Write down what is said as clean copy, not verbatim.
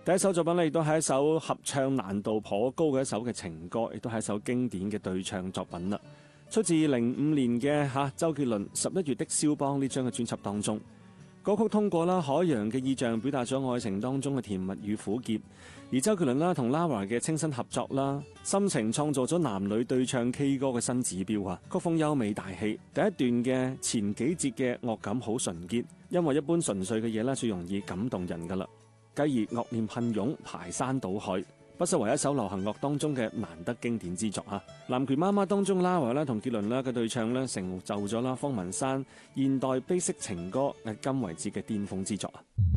第一首作品咧，亦都係一首合唱難度頗高嘅一首嘅情歌，亦都係一首經典嘅對唱作品啦。出自05年嘅周杰倫11月的肖邦呢張嘅專輯當中。歌曲通過海洋嘅意象，表達咗愛情當中嘅甜蜜與苦澀。而周杰倫同 Lara 嘅清新合作心情創造咗男女對唱 K 歌嘅新指標啊！曲風優美大氣，第一段嘅前幾節嘅樂感好純潔，因為一般純粹嘅嘢最容易感動人噶啦。繼而樂念噴湧，排山倒海，不失為一首流行樂當中嘅難得經典之作啊！南拳媽媽當中 Lara 同杰倫嘅對唱成就咗方文山現代悲式情歌迄今為止嘅巔峰之作啊！